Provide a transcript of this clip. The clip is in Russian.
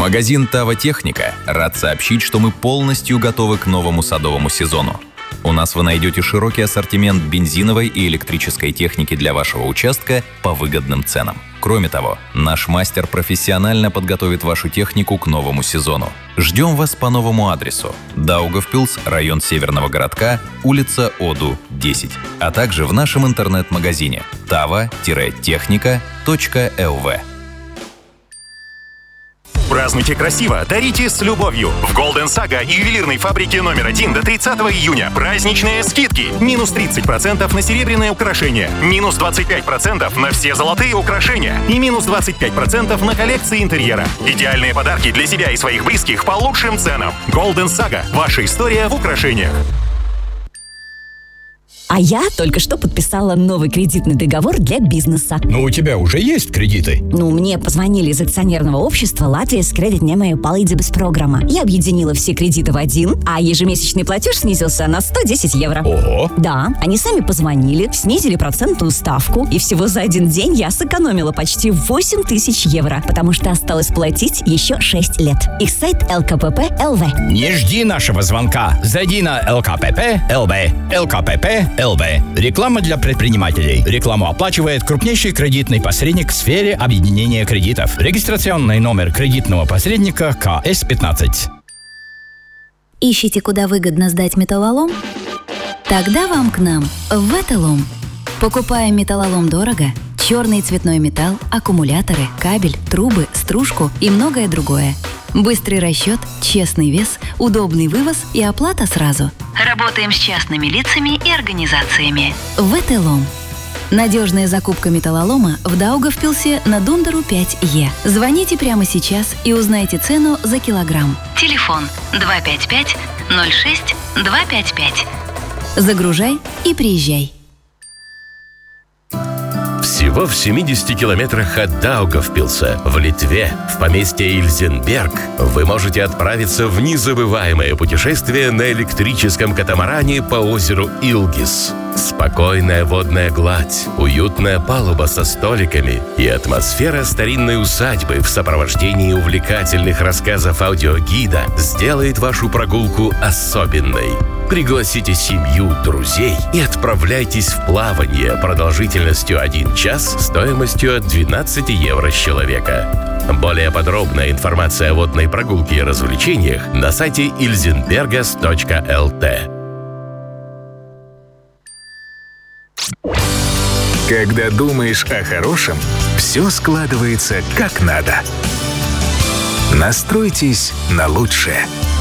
Магазин «Тава Техника» рад сообщить, что мы полностью готовы к новому садовому сезону. У нас вы найдете широкий ассортимент бензиновой и электрической техники для вашего участка по выгодным ценам. Кроме того, наш мастер профессионально подготовит вашу технику к новому сезону. Ждем вас по новому адресу: Даугавпилс, район Северного городка, улица Оду, 10, а также в нашем интернет-магазине tava-техника.lv. Празднуйте красиво, дарите с любовью. В Golden Saga и ювелирной фабрике номер 1 до 30 июня праздничные скидки. Минус 30% на серебряные украшения, минус 25% на все золотые украшения и минус 25% на коллекции интерьера. Идеальные подарки для себя и своих близких по лучшим ценам. Golden Saga. Ваша история в украшениях. А я только что подписала новый кредитный договор для бизнеса. Но у тебя уже есть кредиты? Мне позвонили из акционерного общества «Латвия с кредитнемēju palīdzības программа». Я объединила все кредиты в один, а ежемесячный платеж снизился на 110 евро. Ого! Да, они сами позвонили, снизили процентную ставку, и всего за один день я сэкономила почти 8000 евро, потому что осталось платить еще 6 лет. Их сайт ЛКПП.ЛВ. Не жди нашего звонка. Зайди на ЛКПП.ЛВ. ЛКПП.ЛВ. Реклама для предпринимателей. Рекламу оплачивает крупнейший кредитный посредник в сфере объединения кредитов. Регистрационный номер кредитного посредника КС-15. Ищите, куда выгодно сдать металлолом? Тогда вам к нам, в Веталом. Покупаем металлолом дорого, черный цветной металл, аккумуляторы, кабель, трубы, стружку и многое другое. Быстрый расчет, честный вес, удобный вывоз и оплата сразу. Работаем с частными лицами и организациями. ВТЛом. Надежная закупка металлолома в Даугавпилсе на Дундеру 5Е. Звоните прямо сейчас и узнайте цену за килограмм. Телефон 255 06 255. Загружай и приезжай. Всего в 70 километрах от Даугавпилса, в Литве, в поместье Ильзенберг, вы можете отправиться в незабываемое путешествие на электрическом катамаране по озеру Илгис. Спокойная водная гладь, уютная палуба со столиками и атмосфера старинной усадьбы в сопровождении увлекательных рассказов аудиогида сделает вашу прогулку особенной. Пригласите семью, друзей и отправляйтесь в плавание продолжительностью 1 час стоимостью от 12 евро с человека. Более подробная информация о водной прогулке и развлечениях на сайте ilzenbergas.lt. Когда думаешь о хорошем, все складывается как надо. Настройтесь на лучшее.